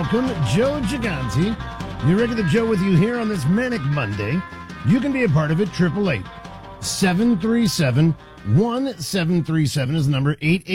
welcome Joe Gigante. Your regular Joe with you here on this Manic Monday. You can be a part of it. 888-737-1737 is the number.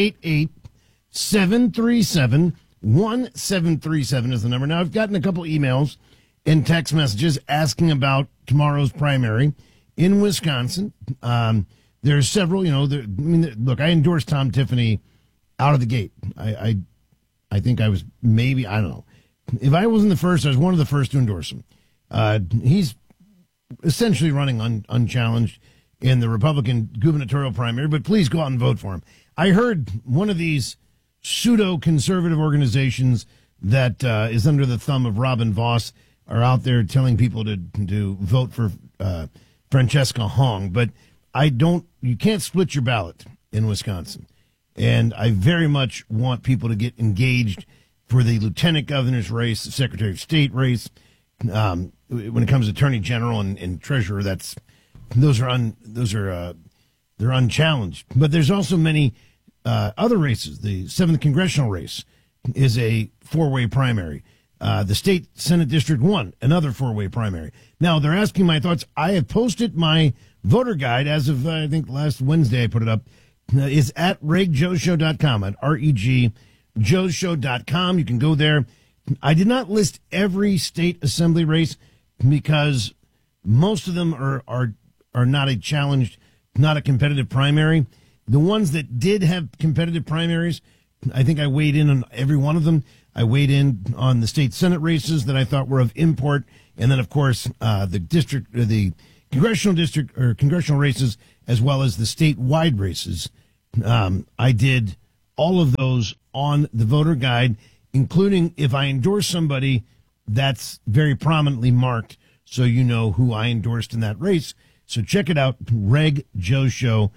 888-737-1737 is the number. Now, I've gotten a couple emails and text messages asking about tomorrow's primary in Wisconsin. There's several, look, I endorsed Tom Tiffany out of the gate. I think I was maybe, I don't know. If I wasn't the first, I was one of the first to endorse him. He's essentially running unchallenged in the Republican gubernatorial primary, but please go out and vote for him. I heard one of these pseudo-conservative organizations that is under the thumb of Robin Voss are out there telling people to vote for Francesca Hong, but you can't split your ballot in Wisconsin. And I very much want people to get engaged for the lieutenant governor's race, the secretary of state race. When it comes to attorney general and treasurer, they're unchallenged. But there's also many other races. The 7th congressional race is a four-way primary. The state Senate District 1, another four-way primary. Now, they're asking my thoughts. I have posted my voter guide as of, I think, last Wednesday I put it up. Is at regjoeshow.com, at regjoeshow.com. You can go there. I did not list every state assembly race because most of them are not a challenged, not a competitive primary. The ones that did have competitive primaries, I think I weighed in on every one of them. I weighed in on the state Senate races that I thought were of import. And then, of course, the congressional races, as well as the statewide races. I did all of those on the voter guide, including if I endorse somebody that's very prominently marked, so you know who I endorsed in that race. So check it out, regjoeshow.com,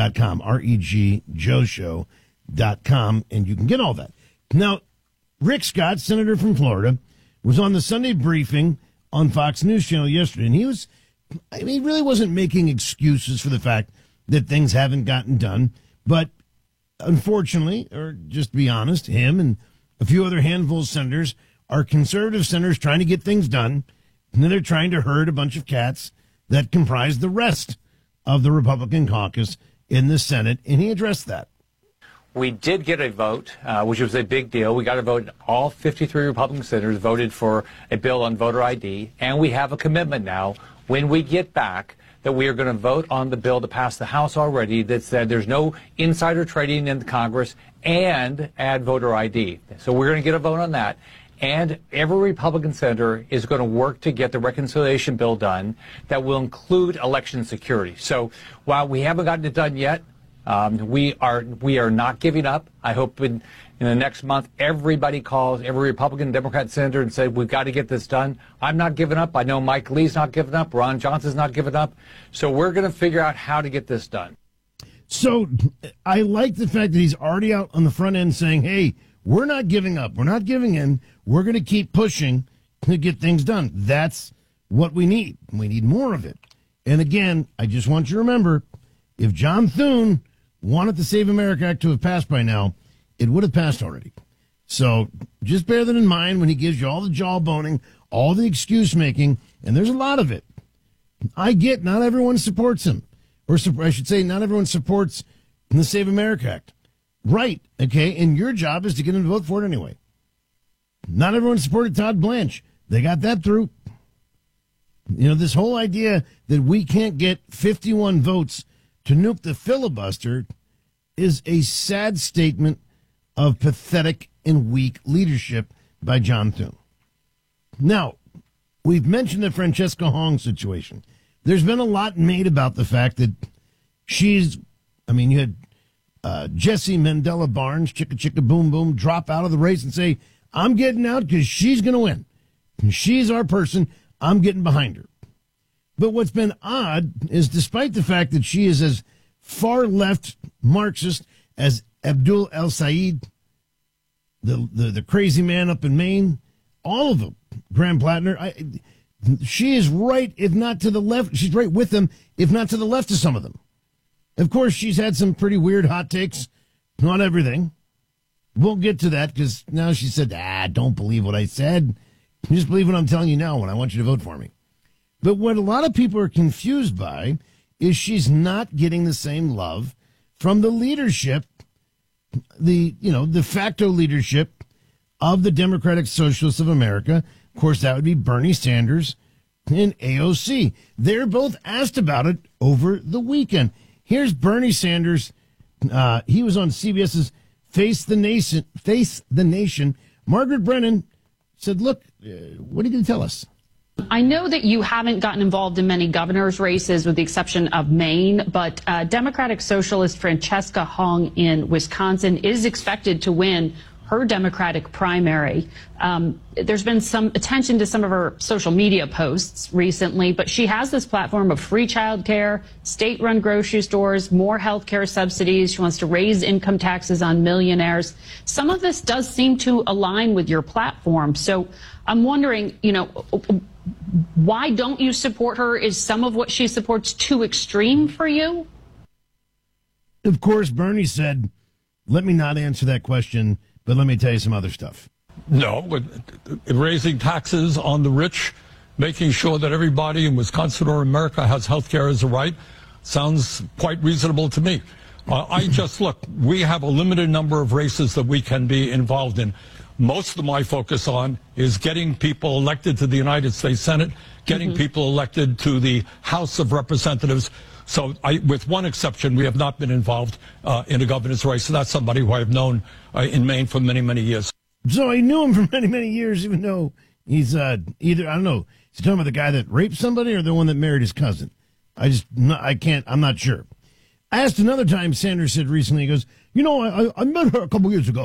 regjoeshow.com, and you can get all that. Now, Rick Scott, senator from Florida, was on the Sunday briefing on Fox News Channel yesterday, and he really wasn't making excuses for the fact that things haven't gotten done. But unfortunately, or just to be honest, him and a few other handfuls of senators are conservative senators trying to get things done, and then they're trying to herd a bunch of cats that comprise the rest of the Republican caucus in the Senate, and he addressed that. We did get a vote, which was a big deal. We got a vote. All 53 Republican senators voted for a bill on voter ID, and we have a commitment now when we get back that we are going to vote on the bill to pass the House already that said there's no insider trading in the Congress and add voter ID. So we're going to get a vote on that. And every Republican senator is going to work to get the reconciliation bill done that will include election security. So while we haven't gotten it done yet, we are not giving up. I hope in the next month, everybody calls, every Republican, Democrat senator and say, we've got to get this done. I'm not giving up. I know Mike Lee's not giving up. Ron Johnson's not giving up. So we're going to figure out how to get this done. So I like the fact that he's already out on the front end saying, hey, we're not giving up. We're not giving in. We're going to keep pushing to get things done. That's what we need. We need more of it. And again, I just want you to remember, if John Thune wanted the Save America Act to have passed by now, it would have passed already. So just bear that in mind when he gives you all the jawboning, all the excuse making, and there's a lot of it. I get not everyone supports him, or I should say not everyone supports the Save America Act. Right, okay, and your job is to get him to vote for it anyway. Not everyone supported Todd Blanche. They got that through. This whole idea that we can't get 51 votes to nuke the filibuster is a sad statement of pathetic and weak leadership by John Thune. Now, we've mentioned the Francesca Hong situation. There's been a lot made about the fact that you had Jesse Mandela Barnes, chicka chicka boom boom, drop out of the race and say, I'm getting out because she's going to win. She's our person. I'm getting behind her. But what's been odd is despite the fact that she is as far left Marxist as Abdul El Sayed, the crazy man up in Maine, all of them, Graham Plattner, she is right, if not to the left. She's right with them, if not to the left of some of them. Of course, she's had some pretty weird hot takes on everything. we'll get to that because now she said, don't believe what I said. Just believe what I'm telling you now when I want you to vote for me. But what a lot of people are confused by is she's not getting the same love from the leadership, the de facto leadership of the Democratic Socialists of America. Of course, that would be Bernie Sanders and AOC. They're both asked about it over the weekend. Here's Bernie Sanders. He was on CBS's Face the Nation. Margaret Brennan said, look, what are you going to tell us? I know that you haven't gotten involved in many governor's races with the exception of Maine, but Democratic Socialist Francesca Hong in Wisconsin is expected to win her Democratic primary. There's been some attention to some of her social media posts recently, but she has this platform of free childcare, state-run grocery stores, more health care subsidies. She wants to raise income taxes on millionaires. Some of this does seem to align with your platform. So I'm wondering, why don't you support her? Is some of what she supports too extreme for you? Of course, Bernie said, let me not answer that question, but let me tell you some other stuff. No, raising taxes on the rich, making sure that everybody in Wisconsin or America has health care as a right, sounds quite reasonable to me. Look, we have a limited number of races that we can be involved in. Most of my focus on is getting people elected to the United States Senate, getting people elected to the House of Representatives. So with one exception, we have not been involved in a governor's race. And that's somebody who I've known in Maine for many, many years. So I knew him for many, many years, even though he's either, I don't know, is he talking about the guy that raped somebody or the one that married his cousin? I'm not sure. I asked another time, Sanders said recently, he goes, I met her a couple years ago.